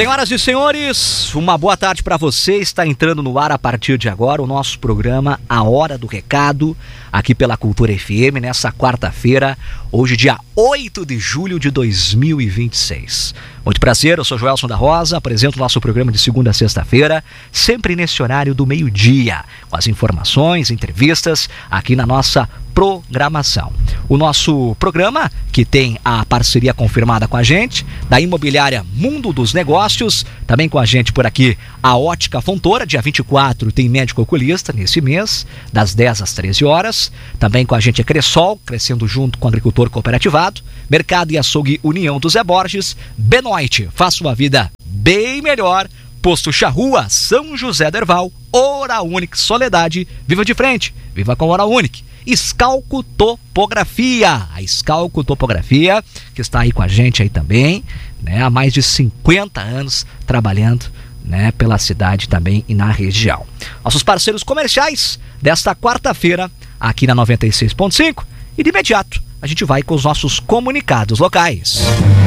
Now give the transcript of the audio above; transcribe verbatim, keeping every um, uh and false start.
Senhoras e senhores, uma boa tarde para você. Está entrando no ar a partir de agora o nosso programa A Hora do Recado, aqui pela Cultura F M, nessa quarta-feira, hoje dia oito de julho de dois mil e vinte e seis. Muito prazer, eu sou Joelson da Rosa, apresento o nosso programa de segunda a sexta-feira, sempre nesse horário do meio-dia, com as informações, entrevistas, aqui na nossa programação. O nosso programa, que tem a parceria confirmada com a gente, da Imobiliária Mundo dos Negócios, também com a gente por aqui, a Ótica Fontoura, dia vinte e quatro tem médico oculista nesse mês, das dez às treze horas, também com a gente é Cressol, crescendo junto com o agricultor cooperativado, Mercado e Açougue União do Zé Borges, Benoit, faça uma vida bem melhor, Posto Charrua, São José do Herval, Hora Única Soledade, viva de frente, viva com Hora Única. Scalco Topografia, a Scalco Topografia, que está aí com a gente aí também, né, há mais de cinquenta anos trabalhando, né, pela cidade também e na região. Nossos parceiros comerciais desta quarta-feira, aqui na noventa e seis ponto cinco, e de imediato a gente vai com os nossos comunicados locais.